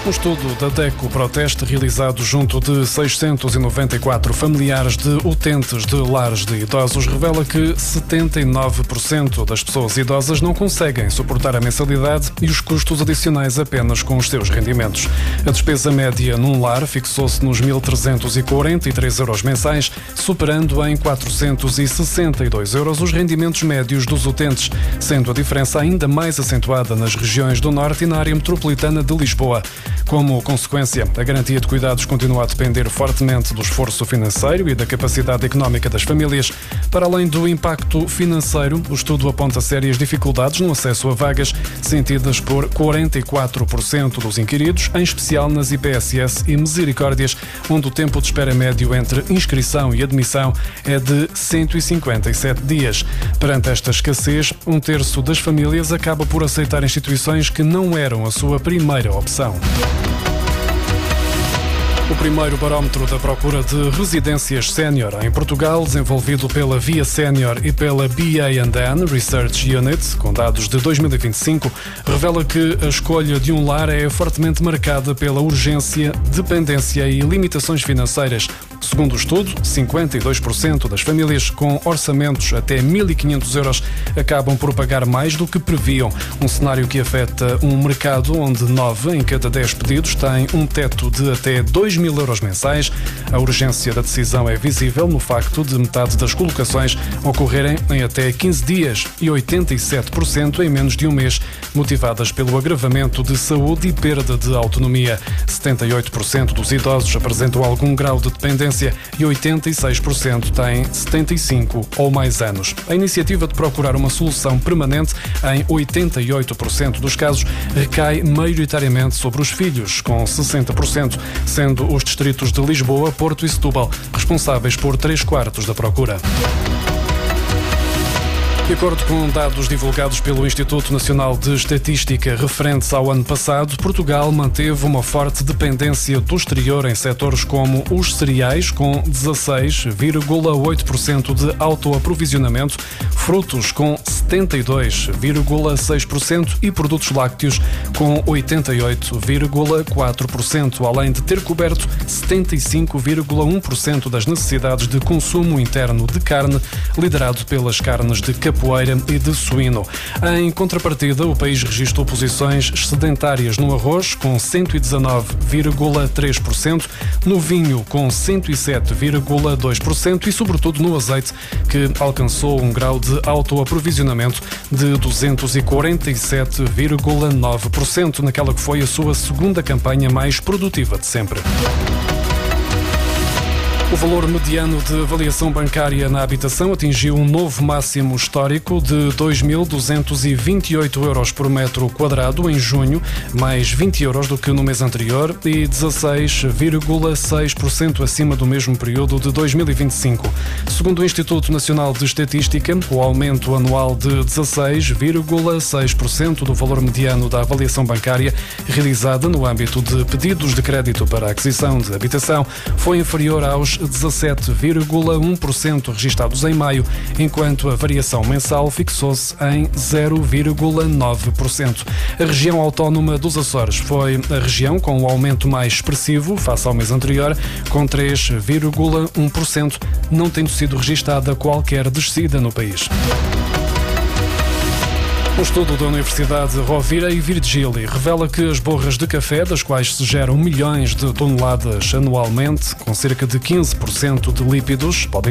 Um estudo da DECO Proteste realizado junto de 694 familiares de utentes de lares de idosos revela que 79% das pessoas idosas não conseguem suportar a mensalidade e os custos adicionais apenas com os seus rendimentos. A despesa média num lar fixou-se nos 1.343 euros mensais, superando em 462 euros os rendimentos médios dos utentes, sendo a diferença ainda mais acentuada nas regiões do Norte e na área metropolitana de Lisboa. Como consequência, a garantia de cuidados continua a depender fortemente do esforço financeiro e da capacidade económica das famílias. Para além do impacto financeiro, o estudo aponta sérias dificuldades no acesso a vagas, sentidas por 44% dos inquiridos, em especial nas IPSS e Misericórdias, onde o tempo de espera médio entre inscrição e admissão é de 157 dias. Perante esta escassez, um terço das famílias acaba por aceitar instituições que não eram a sua primeira opção. O primeiro barómetro da procura de residências sénior em Portugal, desenvolvido pela Via Sénior e pela BA&N Research Unit, com dados de 2025, revela que a escolha de um lar é fortemente marcada pela urgência, dependência e limitações financeiras. Segundo o estudo, 52% das famílias com orçamentos até 1.500 euros acabam por pagar mais do que previam, um cenário que afeta um mercado onde 9 em cada 10 pedidos têm um teto de até 2.000 euros mensais. A urgência da decisão é visível no facto de metade das colocações ocorrerem em até 15 dias e 87% em menos de um mês, motivadas pelo agravamento de saúde e perda de autonomia. 78% dos idosos apresentam algum grau de dependência e 86% têm 75 ou mais anos. A iniciativa de procurar uma solução permanente em 88% dos casos recai maioritariamente sobre os filhos, com 60%, sendo os distritos de Lisboa, Porto e Setúbal responsáveis por 3/4 da procura. De acordo com dados divulgados pelo Instituto Nacional de Estatística referentes ao ano passado, Portugal manteve uma forte dependência do exterior em setores como os cereais, com 16,8% de autoaprovisionamento, frutos com 72,6% e produtos lácteos com 88,4%, além de ter coberto 75,1% das necessidades de consumo interno de carne, liderado pelas carnes de capoeira e de suíno. Em contrapartida, o país registrou posições excedentárias no arroz, com 119,3%, no vinho, com 107,2% e, sobretudo, no azeite, que alcançou um grau de autoaprovisionamento de 247,9%, naquela que foi a sua segunda campanha mais produtiva de sempre. O valor mediano de avaliação bancária na habitação atingiu um novo máximo histórico de 2.228 euros por metro quadrado em junho, mais 20 euros do que no mês anterior e 16,6% acima do mesmo período de 2025. Segundo o Instituto Nacional de Estatística, o aumento anual de 16,6% do valor mediano da avaliação bancária realizada no âmbito de pedidos de crédito para a aquisição de habitação foi inferior aos 17,1% registados em maio, enquanto a variação mensal fixou-se em 0,9%. A região autónoma dos Açores foi a região com o aumento mais expressivo face ao mês anterior, com 3,1%, não tendo sido registada qualquer descida no país. Um estudo da Universidade Rovira e Virgili revela que as borras de café, das quais se geram milhões de toneladas anualmente, com cerca de 15% de lípidos, podem